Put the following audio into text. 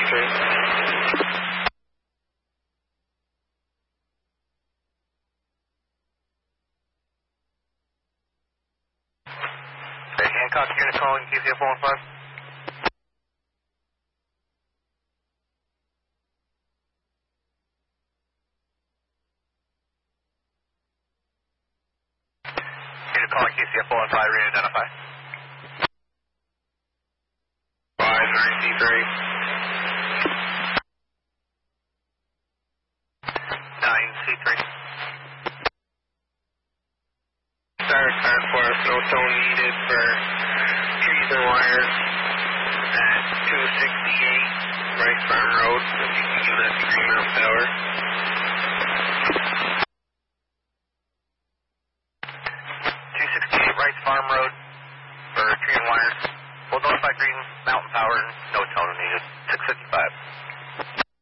Okay, Hancock unit calling QCF 115. Unit calling QCF 115, re-identify. 593. 9C3. Start car for us, no tone needed for trees and wires at 268 Rice Farm Road. If you can give that to Green Mountain Power. 268 Rice Farm Road for tree and wires. We'll notify Green Mountain Power, no tone needed. 655.